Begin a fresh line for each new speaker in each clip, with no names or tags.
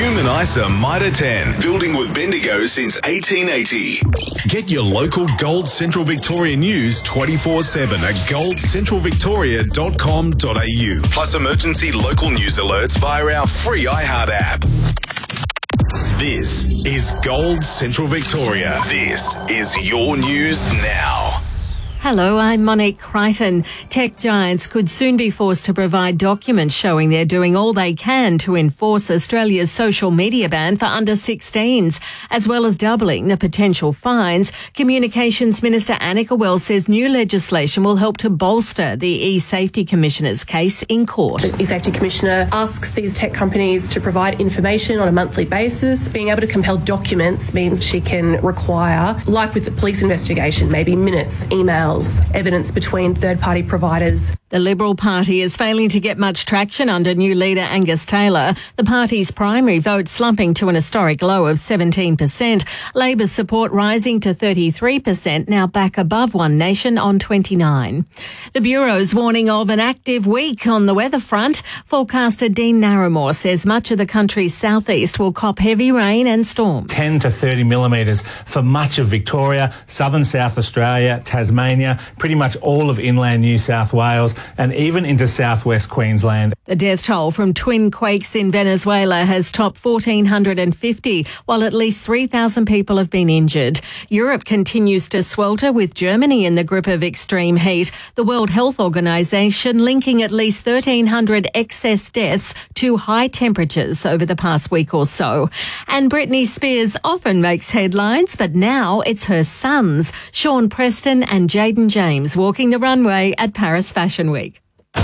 Luminiser Mitre 10, building with Bendigo since 1880. Get your local Gold Central Victoria news 24/7 at goldcentralvictoria.com.au. Plus emergency local news alerts via our free iHeart app. This is Gold Central Victoria. This is your news now.
Hello, I'm Monique Crichton. Tech giants could soon be forced to provide documents showing they're doing all they can to enforce Australia's social media ban for under 16s, as well as doubling the potential fines. Communications Minister Annika Wells says new legislation will help to bolster the E-Safety Commissioner's case in court.
The E-Safety Commissioner asks these tech companies to provide information on a monthly basis. Being able to compel documents means she can require, like with the police investigation, maybe minutes, emails, evidence between third-party providers.
The Liberal Party is failing to get much traction under new leader Angus Taylor. The party's primary vote slumping to an historic low of 17%. Labor's support rising to 33%, now back above One Nation on 29%. The Bureau's warning of an active week on the weather front. Forecaster Dean Narramore says much of the country's southeast will cop heavy rain and storms.
10 to 30 millimetres for much of Victoria, southern South Australia, Tasmania, pretty much all of inland New South Wales and even into southwest Queensland.
The death toll from twin quakes in Venezuela has topped 1,450, while at least 3,000 people have been injured. Europe continues to swelter, with Germany in the grip of extreme heat. The World Health Organization linking at least 1,300 excess deaths to high temperatures over the past week or so. And Britney Spears often makes headlines, but now it's her sons, Sean Preston and Jaden James, walking the runway at Paris Fashion Week.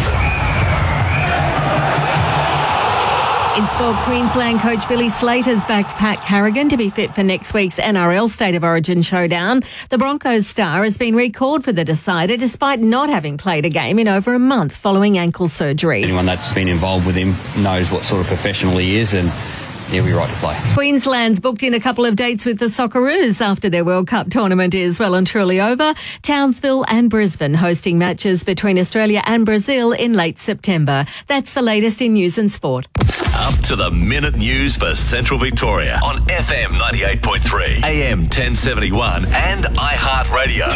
In sport, Queensland coach Billy Slater's backed Pat Carrigan to be fit for next week's NRL State of Origin showdown. The Broncos star has been recalled for the decider despite not having played a game in over a month following ankle surgery.
Anyone that's been involved with him knows what sort of professional he is, and he'll be right to play.
Queensland's booked in a couple of dates with the Socceroos after their World Cup tournament is well and truly over. Townsville and Brisbane hosting matches between Australia and Brazil in late September. That's the latest in news and sport.
Up to the minute news for Central Victoria on FM 98.3, AM 1071 and iHeartRadio.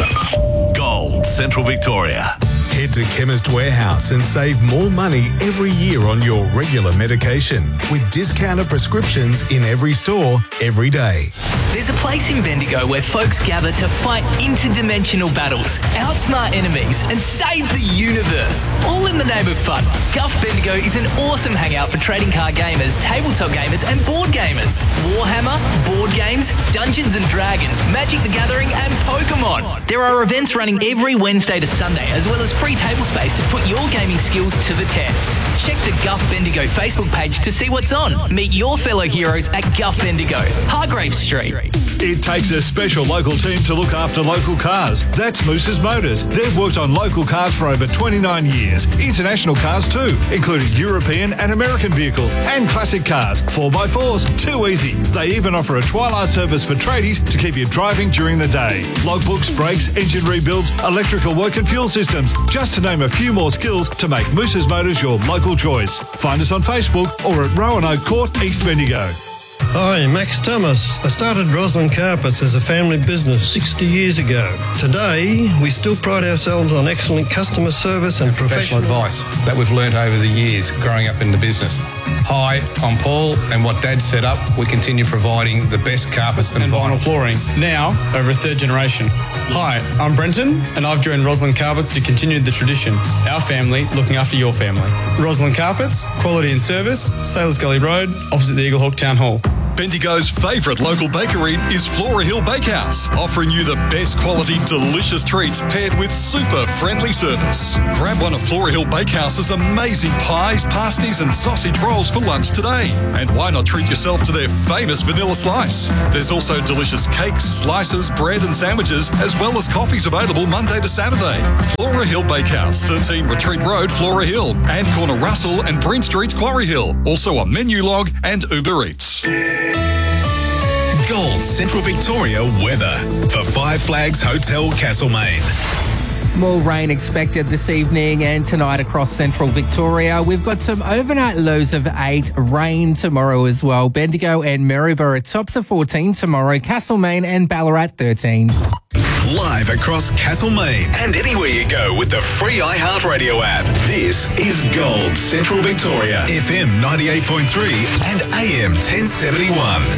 Gold Central Victoria.
Head to Chemist Warehouse and save more money every year on your regular medication with discounted prescriptions in every store, every day.
There's a place in Bendigo where folks gather to fight interdimensional battles, outsmart enemies and save the universe, all in the name of fun. Guff Bendigo is an awesome hangout for trading card gamers, tabletop gamers and board gamers. Warhammer, board games, Dungeons and Dragons, Magic the Gathering and Pokemon. There are events running every Wednesday to Sunday, as well as free table space to put your gaming skills to the test. Check the Guff Bendigo Facebook page to see what's on. Meet your fellow heroes at Guff Bendigo, Hargrave Street.
It takes a special local team to look after local cars. That's Moose's Motors. They've worked on local cars for over 29 years. International cars too, including European and American vehicles and classic cars. 4x4s, too easy. They even offer a twilight service for tradies to keep you driving during the day. Logbooks, brakes, engine rebuilds, electrical work and fuel systems. Just to name a few more skills to make Moose's Motors your local choice. Find us on Facebook or at Roanoke Court, East Bendigo.
Hi, Max Thomas. I started Roslyn Carpets as a family business 60 years ago. Today, we still pride ourselves on excellent customer service and professional
advice that we've learnt over the years growing up in the business. Hi, I'm Paul, and what Dad set up, we continue providing the best carpets and vinyl
flooring, now over a third generation. Hi, I'm Brenton, and I've joined Roslyn Carpets to continue the tradition. Our family looking after your family. Roslyn Carpets, quality and service, Sailors Gully Road, opposite the Eaglehawk Town Hall.
Bendigo's favourite local bakery is Flora Hill Bakehouse, offering you the best quality, delicious treats paired with super friendly service. Grab one of Flora Hill Bakehouse's amazing pies, pasties and sausage rolls for lunch today. And why not treat yourself to their famous vanilla slice? There's also delicious cakes, slices, bread and sandwiches, as well as coffees available Monday to Saturday. Flora Hill Bakehouse, 13 Retreat Road, Flora Hill, and corner Russell and Breen Streets, Quarry Hill. Also on Menu Log and Uber Eats.
Gold Central Victoria weather for Five Flags Hotel Castlemaine.
More rain expected this evening and tonight across central Victoria. We've got some overnight lows of 8, rain tomorrow as well. Bendigo and Maryborough tops of 14 tomorrow. Castlemaine and Ballarat 13.
Live across Castlemaine and anywhere you go with the free iHeartRadio app. This is Gold Central Victoria, FM 98.3 and AM 1071.